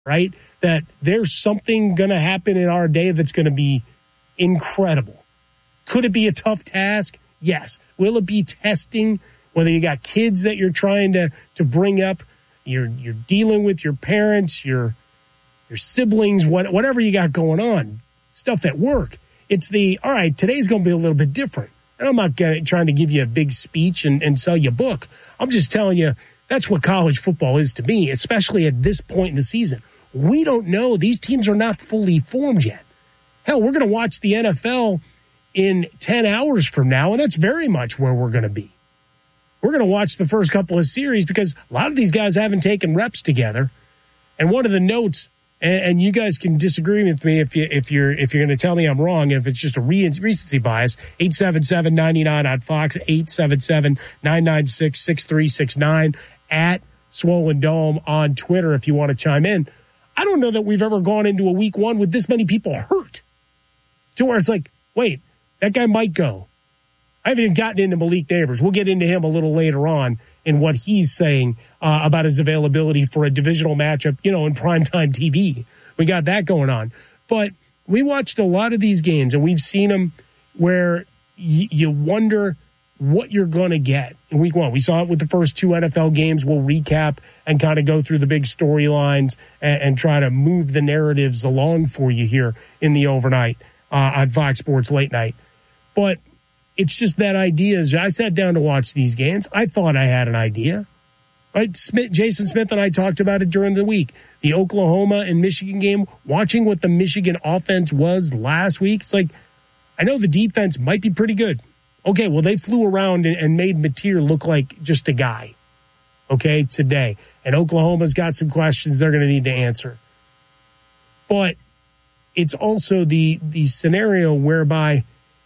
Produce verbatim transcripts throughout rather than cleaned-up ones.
right? That there's something going to happen in our day that's going to be incredible. Could it be a tough task? Yes. Will it be testing? Whether you got kids that you're trying to, to bring up, you're you're dealing with your parents, your your siblings, what, whatever you got going on, stuff at work. It's the, all right, today's going to be a little bit different. And I'm not gonna, trying to give you a big speech and, and sell you a book. I'm just telling you that's what college football is to me, especially at this point in the season. We don't know. These teams are not fully formed yet. Hell, we're going to watch the N F L in ten hours from now, and that's very much where we're going to be. We're going to watch the first couple of series because a lot of these guys haven't taken reps together. And one of the notes, and, and you guys can disagree with me if you if you're if you're going to tell me I'm wrong, if it's just a re- recency bias. eight seven seven, nine nine on Fox, eight seven seven, nine nine six, six three six nine at Swollen Dome on Twitter if you want to chime in. I don't know that we've ever gone into a week one with this many people hurt to where it's like, wait, that guy might go. I haven't even gotten into Malik Neighbors. We'll get into him a little later on in what he's saying uh, about his availability for a divisional matchup, you know, in primetime T V. We got that going on. But we watched a lot of these games, and we've seen them where y- you wonder what you're going to get in week one. We saw it with the first two N F L games. We'll recap and kind of go through the big storylines and, and try to move the narratives along for you here in the overnight uh, on Fox Sports Late Night. But it's just that idea. Is I sat down to watch these games. I thought I had an idea. Right? Smith, Jason Smith and I talked about it during the week. The Oklahoma and Michigan game, watching what the Michigan offense was last week, it's like, I know the defense might be pretty good. Okay, well, they flew around and, and made Mateer look like just a guy, okay, today. And Oklahoma's got some questions they're going to need to answer. But it's also the the scenario whereby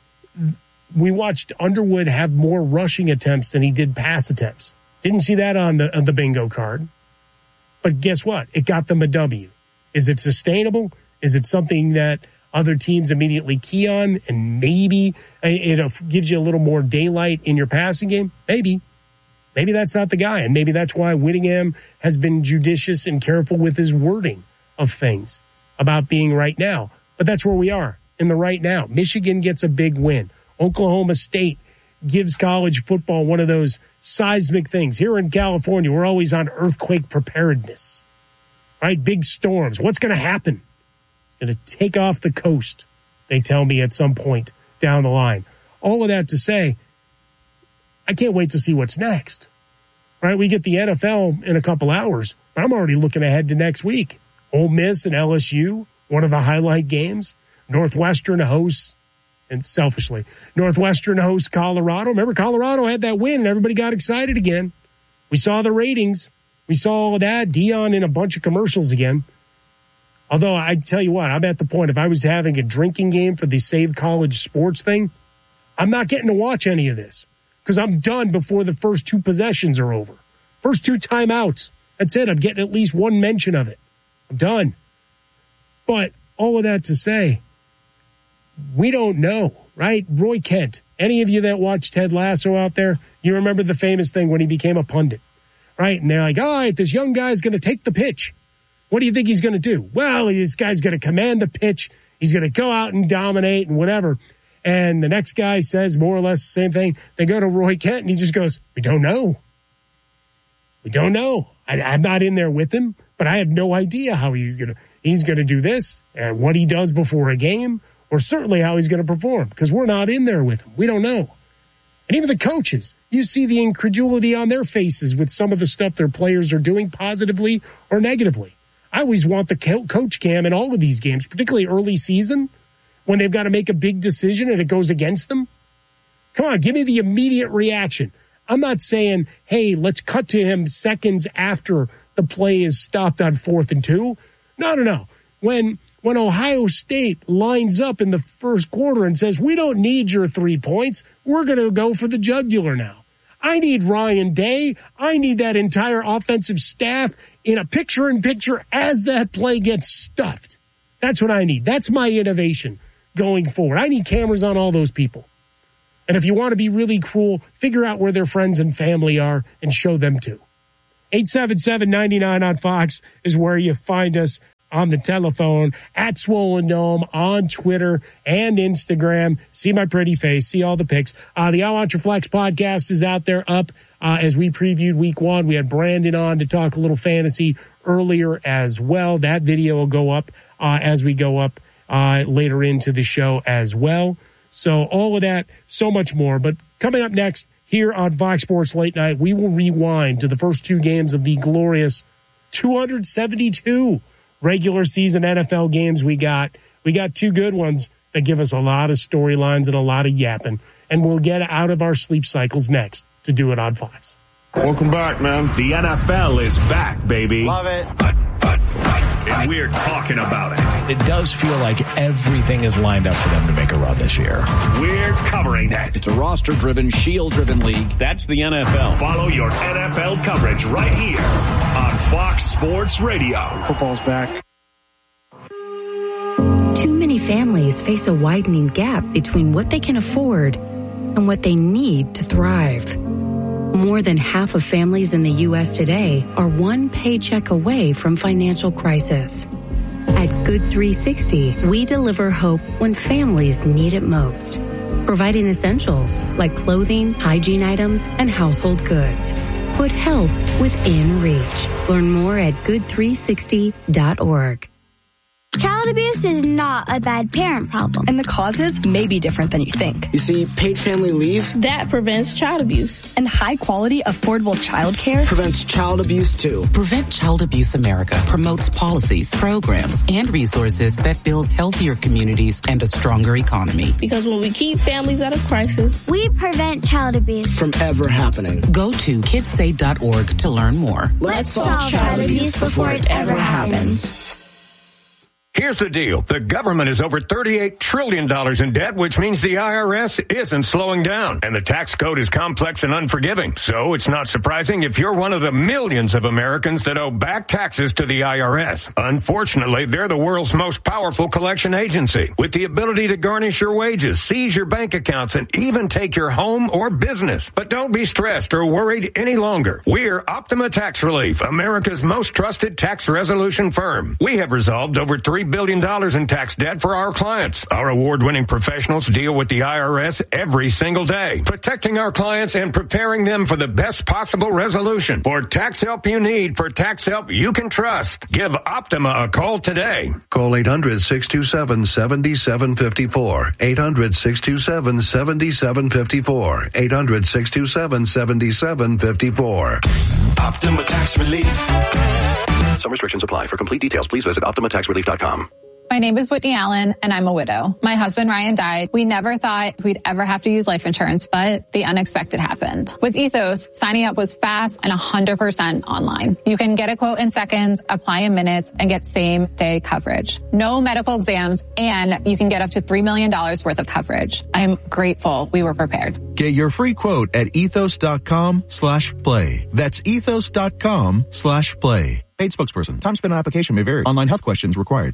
we watched Underwood have more rushing attempts than he did pass attempts. Didn't see that on the on the bingo card. But guess what? It got them a W. Is it sustainable? Is it something that other teams immediately key on and maybe it gives you a little more daylight in your passing game? Maybe. Maybe that's not the guy, and maybe that's why Whittingham has been judicious and careful with his wording of things about being right now. But that's where we are, in the right now. Michigan gets a big win. Oklahoma State gives college football one of those seismic things. Here in California, we're always on earthquake preparedness, right? Big storms. What's going to happen? It's going to take off the coast, they tell me at some point down the line. All of that to say, I can't wait to see what's next, right? We get the N F L in a couple hours, but I'm already looking ahead to next week. Ole Miss and L S U, one of the highlight games. Northwestern hosts, and selfishly, Northwestern hosts Colorado. Remember, Colorado had that win, and everybody got excited again. We saw the ratings. We saw all of that. Dion in a bunch of commercials again. Although, I tell you what, I'm at the point, if I was having a drinking game for the Save College Sports thing, I'm not getting to watch any of this because I'm done before the first two possessions are over. First two timeouts. That's it. I'm getting at least one mention of it. I'm done. But all of that to say, we don't know, right? Roy Kent, any of you that watch Ted Lasso out there, you remember the famous thing when he became a pundit, right? And they're like, all right, this young guy's going to take the pitch. What do you think he's going to do? Well, this guy's going to command the pitch. He's going to go out and dominate and whatever. And the next guy says more or less the same thing. They go to Roy Kent, and he just goes, we don't know. We don't know. I, I'm not in there with him, but I have no idea how he's going to he's going to do this and what he does before a game, or certainly how he's going to perform, because we're not in there with him. We don't know. And even the coaches, you see the incredulity on their faces with some of the stuff their players are doing, positively or negatively. I always want the co- coach cam in all of these games, particularly early season, when they've got to make a big decision and it goes against them. Come on, give me the immediate reaction. I'm not saying, hey, let's cut to him seconds after the play is stopped on fourth and two. No, no, no. When when Ohio State lines up in the first quarter and says, we don't need your three points, we're going to go for the jugular now. I need Ryan Day. I need that entire offensive staff in a picture-in-picture as that play gets stuffed. That's what I need. That's my innovation going forward. I need cameras on all those people. And if you want to be really cruel, figure out where their friends and family are and show them to. eight seven seven, nine nine on Fox is where you find us on the telephone, at Swollen Dome, on Twitter and Instagram. See my pretty face, see all the pics. Uh, the I Want Your Flex podcast is out there up uh, as we previewed week one. We had Brandon on to talk a little fantasy earlier as well. That video will go up uh, as we go up uh, later into the show as well. So all of that, so much more. But coming up next here on Fox Sports Late Night, we will rewind to the first two games of the glorious two hundred seventy-two regular season N F L games we got. We got two good ones that give us a lot of storylines and a lot of yapping. And we'll get out of our sleep cycles next to do it on Fox. Welcome back, man. The N F L is back, baby. Love it. And we're talking about it. It does feel like everything is lined up for them to make a run this year. We're covering that. It's a roster-driven, shield-driven league. That's the N F L. Follow your N F L coverage right here on Fox Sports Radio. Football's back. Too many families face a widening gap between what they can afford and what they need to thrive. More than half of families in the U S today are one paycheck away from financial crisis. At Good three sixty, we deliver hope when families need it most, providing essentials like clothing, hygiene items, and household goods. Put help within reach. Learn more at good three sixty dot org. Child abuse is not a bad parent problem. And the causes may be different than you think. You see, paid family leave that prevents child abuse. And high quality, affordable child care prevents child abuse too. Prevent Child Abuse America promotes policies, programs, and resources that build healthier communities and a stronger economy. Because when we keep families out of crisis, we prevent child abuse from ever happening. Go to kids say dot org to learn more. Let's, Let's solve child, child abuse before it ever happens. happens. Here's the deal. The government is over thirty-eight trillion dollars in debt, which means the I R S isn't slowing down. And the tax code is complex and unforgiving. So it's not surprising if you're one of the millions of Americans that owe back taxes to the I R S. Unfortunately, they're the world's most powerful collection agency with the ability to garnish your wages, seize your bank accounts, and even take your home or business. But don't be stressed or worried any longer. We're Optima Tax Relief, America's most trusted tax resolution firm. We have resolved over three billion dollars in tax debt for our clients. Our award-winning professionals deal with the I R S every single day, protecting our clients and preparing them for the best possible resolution. For tax help you need, for tax help you can trust, give Optima a call today. Call eight hundred, six two seven, seven seven five four. eight hundred, six two seven, seven seven five four. eight hundred, six two seven, seven seven five four. Optima Tax Relief. Some restrictions apply. For complete details, please visit optima tax relief dot com. My name is Whitney Allen, and I'm a widow. My husband, Ryan, died. We never thought we'd ever have to use life insurance, but the unexpected happened. With Ethos, signing up was fast and one hundred percent online. You can get a quote in seconds, apply in minutes, and get same-day coverage. No medical exams, and you can get up to three million dollars worth of coverage. I'm grateful we were prepared. Get your free quote at ethos.com slash play. That's ethos.com slash play. Paid spokesperson. Time spent on application may vary. Online health questions required.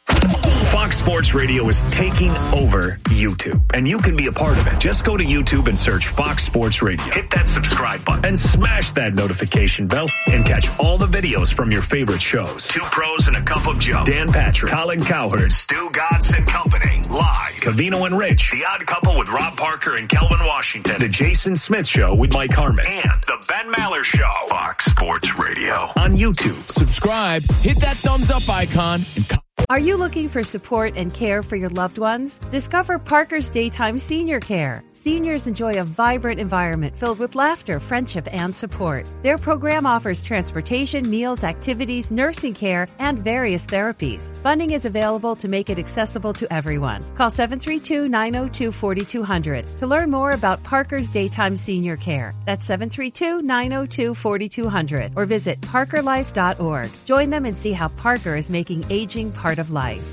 Fox Sports Radio is taking over YouTube, and you can be a part of it. Just go to YouTube and search Fox Sports Radio. Hit that subscribe button and smash that notification bell and catch all the videos from your favorite shows. Two Pros and a Cup of Joe. Dan Patrick, Colin Cowherd, Stu Gatz and Company. Live. Covino and Rich. The Odd Couple with Rob Parker and Kelvin Washington. The Jason Smith Show with Mike Harmon. And The Ben Maller Show. Fox Sports Radio. On YouTube. Subscribe, hit that thumbs up icon, and Are you looking for support and care for your loved ones? Discover Parker's Daytime Senior Care. Seniors enjoy a vibrant environment filled with laughter, friendship, and support. Their program offers transportation, meals, activities, nursing care, and various therapies. Funding is available to make it accessible to everyone. Call seven three two, nine zero two, four two zero zero to learn more about Parker's Daytime Senior Care. That's seven three two, nine zero two, four two zero zero or visit parker life dot org. Join them and see how Parker is making aging part of life.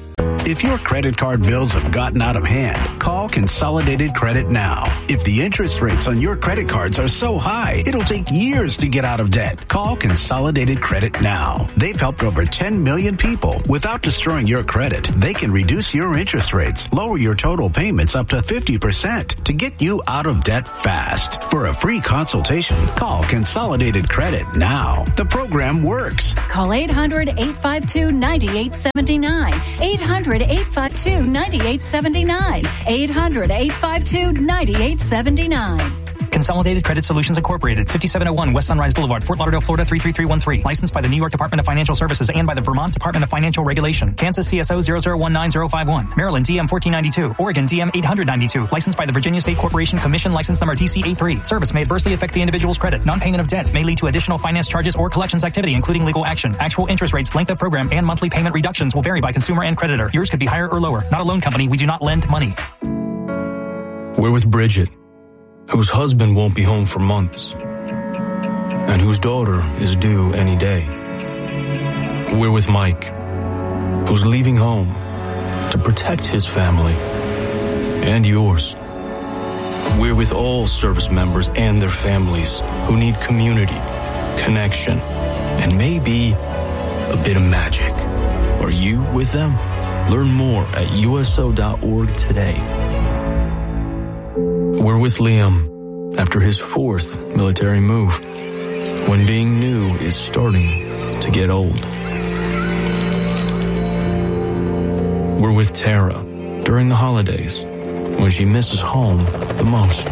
If your credit card bills have gotten out of hand, call Consolidated Credit now. If the interest rates on your credit cards are so high, it'll take years to get out of debt. Call Consolidated Credit now. They've helped over ten million people. Without destroying your credit, they can reduce your interest rates, lower your total payments up to fifty percent to get you out of debt fast. For a free consultation, call Consolidated Credit now. The program works. Call eight hundred, eight five two, nine eight seven nine. eight hundred, eight five two, nine eight seven nine. eight hundred, eight five two, nine eight seven nine. Consolidated Credit Solutions Incorporated, fifty-seven oh one West Sunrise Boulevard, Fort Lauderdale, Florida three three three one three. Licensed by the New York Department of Financial Services and by the Vermont Department of Financial Regulation. Kansas C S O zero zero one nine zero five one. Maryland D M fourteen ninety-two. Oregon D M eight hundred ninety-two. Licensed by the Virginia State Corporation Commission, license number D C A three. Service may adversely affect the individual's credit. Non-payment of debt may lead to additional finance charges or collections activity, including legal action. Actual interest rates, length of program, and monthly payment reductions will vary by consumer and creditor. Yours could be higher or lower. Not a loan company. We do not lend money. We're with Bridget, whose husband won't be home for months, and whose daughter is due any day. We're with Mike, who's leaving home to protect his family and yours. We're with all service members and their families who need community, connection, and maybe a bit of magic. Are you with them? Learn more at U S O dot org today. We're with Liam after his fourth military move, when being new is starting to get old. We're with Tara during the holidays, when she misses home the most.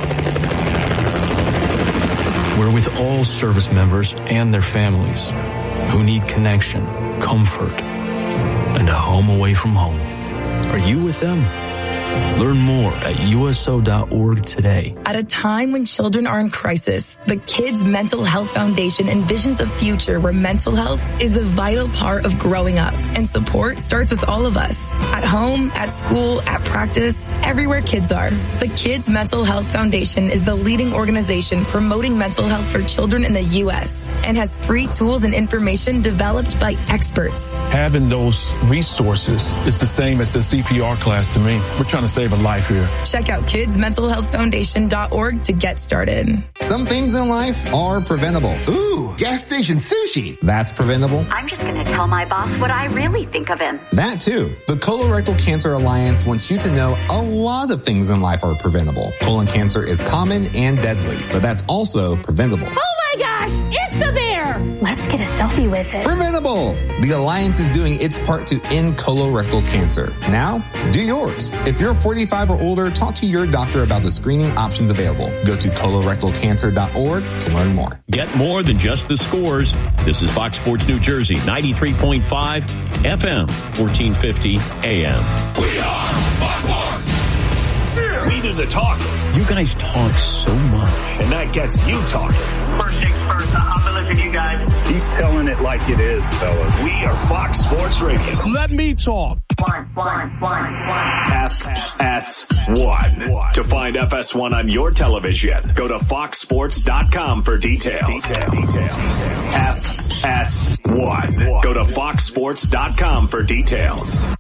We're with all service members and their families who need connection, comfort, and a home away from home. Are you with them? Learn more at U S O dot org today. At a time when children are in crisis, the Kids Mental Health Foundation envisions a future where mental health is a vital part of growing up, and support starts with all of us. At home, at school, at practice, everywhere kids are. The Kids Mental Health Foundation is the leading organization promoting mental health for children in the U S and has free tools and information developed by experts. Having those resources is the same as the C P R class to me. We're trying to save a life here. Check out kids mental health foundation dot org to get started. Some things in life are preventable. Ooh, gas station sushi. That's preventable. I'm just going to tell my boss what I really think of him. That too. The Colorectal Cancer Alliance wants you to know a lot of things in life are preventable. Colon cancer is common and deadly, but that's also preventable. Oh my gosh, it's a bear! Let's get a selfie with it. Preventable! The Alliance is doing its part to end colorectal cancer. Now, do yours. If you're forty-five or older, talk to your doctor about the screening options available. Go to colorectal cancer dot org to learn more. Get more than just the scores. This is Fox Sports New Jersey, ninety-three point five F M, fourteen fifty A M. We are Fox Sports! We do the talking. You guys talk so much. And that gets you talking. First things first, I've been listening to you guys. Keep telling it like it is, fellas. We are Fox Sports Radio. Let me talk. One, one, one, one. F S one. To find F S one on your television, go to fox sports dot com for details. Detail. Detail. F S one. Go to fox sports dot com for details.